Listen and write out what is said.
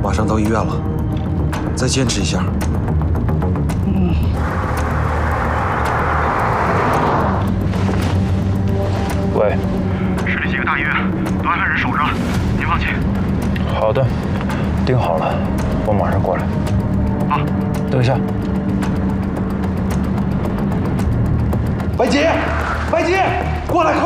马上到医院了，再坚持一下。 喂， 市里几个大医院都安排人守着，您放心。 好的，盯好了，我马上过来。 啊， 等一下。 白姐，白姐，过来，快